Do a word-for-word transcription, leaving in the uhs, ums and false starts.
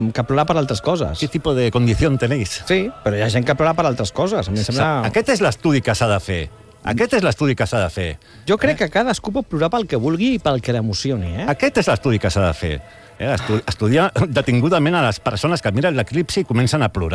que plorar per altres coses. ¿Qué tipo de condición tenéis? Sí, però hi ha gent que plora per altres coses. A mi em sembla... Aquest és l'estudi que s'ha de fer. Aquest és l'estudi que s'ha de fer. Jo crec que cadascú pot plorar pel que vulgui i pel que l'emocioni, eh? Aquest és l'estudi que s'ha de fer. Eh? Estu- Estudiar detingudament a les persones que miren l'eclipsi i comencen a plorar.